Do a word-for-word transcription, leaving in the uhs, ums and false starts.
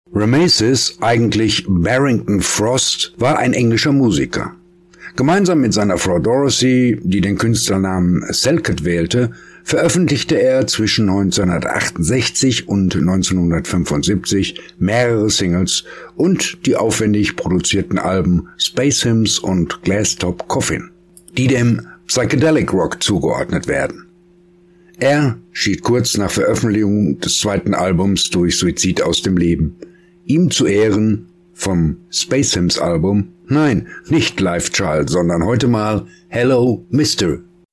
Rameses, eigentlich Barrington Frost, war ein englischer Musiker. Gemeinsam mit seiner Frau Dorothy, die den Künstlernamen Selkett wählte, veröffentlichte er zwischen neunzehnhundertachtundsechzig und neunzehnhundertfünfundsiebzig mehrere Singles und die aufwendig produzierten Alben Space Hymns und Glasstop Coffin, die dem Psychedelic Rock zugeordnet werden. Er schied kurz nach Veröffentlichung des zweiten Albums durch Suizid aus dem Leben. Ihm zu Ehren vom Space Hymns Album, nein, nicht Live Child, sondern heute mal Hello Mister